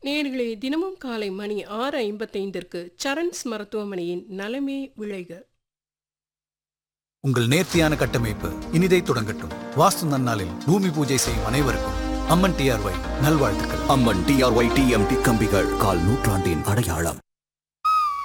நேயர்களே, தினமும் காலை மணி 6:55ற்கு சரண்ஸ் மருத்துவமனையின் நலமே விளைக. உங்கள் நேர்த்தியான கட்டமைப்பு இனிதை தொடங்கட்டும். வாஸ்து நன்னாளில் பூமி பூஜை செய்யும் அனைவருக்கும் அம்மன் டிஆர்ஒய் நல்வாழ்த்துக்கள். அம்மன் டிஆர்ஒய் டிஎம்டி கம்பிகள் கால் நூற்றாண்டின் அடையாளம்.